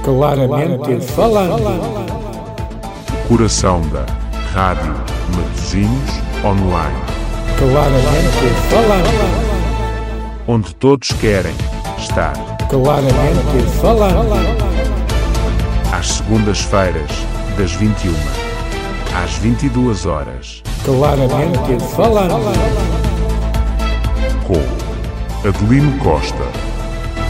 Claramente falando. O coração da Rádio Matosinhos Online. Claramente falando. Onde todos querem estar. Claramente falando. Às segundas-feiras, das 21 às 22 horas. Claramente falando. Com Adelino Costa.